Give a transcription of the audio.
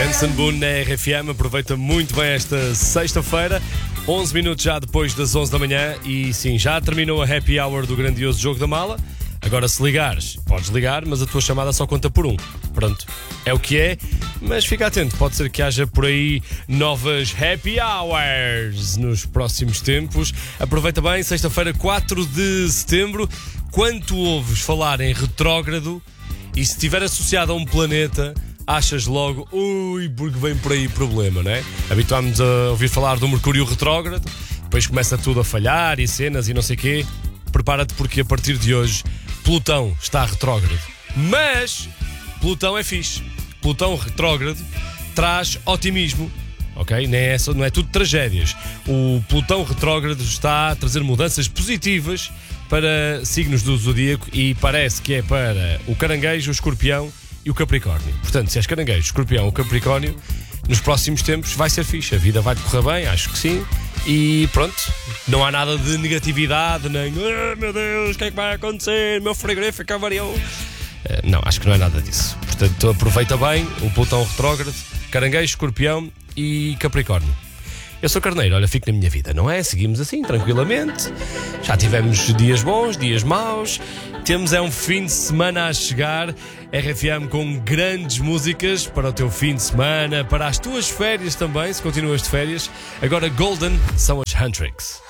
Benson Boone na RFM aproveita muito bem esta sexta-feira, 11 minutos já depois das 11 da manhã. E sim, já terminou a happy hour do grandioso Jogo da Mala. Agora, se ligares, podes ligar, mas a tua chamada só conta por um. Pronto, é o que é, mas fica atento, pode ser que haja por aí novas happy hours nos próximos tempos. Aproveita bem, sexta-feira, 4 de setembro. Quando tu ouves falar em retrógrado e se estiver associado a um planeta, achas logo, porque vem por aí problema, não é? Habituámos a ouvir falar do Mercúrio retrógrado, depois começa tudo a falhar e cenas e não sei o quê. Prepara-te porque a partir de hoje Plutão está retrógrado. Mas Plutão é fixe. Plutão retrógrado traz otimismo, ok? Não é tudo tragédias. O Plutão retrógrado está a trazer mudanças positivas para signos do zodíaco e parece que é para o Caranguejo, o Escorpião e o Capricórnio. Portanto, se és Caranguejo, Escorpião ou Capricórnio, nos próximos tempos vai ser fixe. A vida vai correr bem, acho que sim. E pronto, não há nada de negatividade, nem meu Deus, o que é que vai acontecer? Meu frigorífico avariou. Não, acho que não é nada disso. Portanto, aproveita bem o Plutão retrógrado, Caranguejo, Escorpião e Capricórnio. Eu sou Carneiro, olha, fico na minha vida, não é? Seguimos assim, tranquilamente. Já tivemos dias bons, dias maus. Temos um fim de semana a chegar. RFM com grandes músicas para o teu fim de semana, para as tuas férias também, se continuas de férias. Agora Golden são as Huntrix.